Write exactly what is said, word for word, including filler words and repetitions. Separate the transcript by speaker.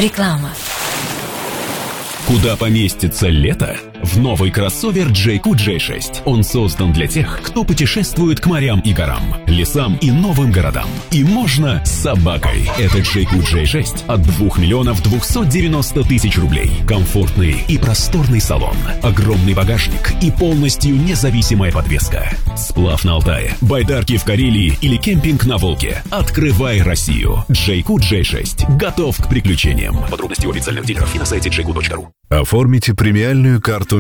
Speaker 1: Реклама.
Speaker 2: Куда поместится лето? В новый кроссовер джей кью джей шесть. Он создан для тех, кто путешествует к морям и горам, лесам и новым городам. И можно с собакой. Это джей кью джей шесть от двух миллионов двухсот девяноста тысяч рублей. Комфортный и просторный салон, огромный багажник и полностью независимая подвеска. Сплав на Алтае, байдарки в Карелии или кемпинг на Волге. Открывай Россию. джей кью джей шесть готов к приключениям. Подробности у официальных дилеров и на сайте джей кью точка ру.
Speaker 3: Оформите премиальную карту